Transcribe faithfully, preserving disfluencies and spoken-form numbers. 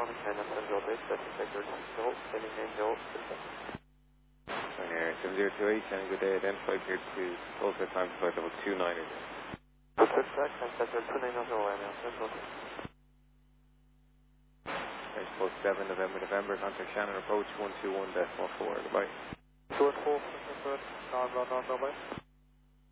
Northern China, Central Base, Delta Sector zero, sending name zero, Air seven zero two eight, and good day, identified here to Tulsa time flight level two nine eight. Good track, and Sector two nine zero, and Central. Range post seven, November, November, contact Shannon, approach one two one decimal four, goodbye. two four, Central, nine nine nine, bye.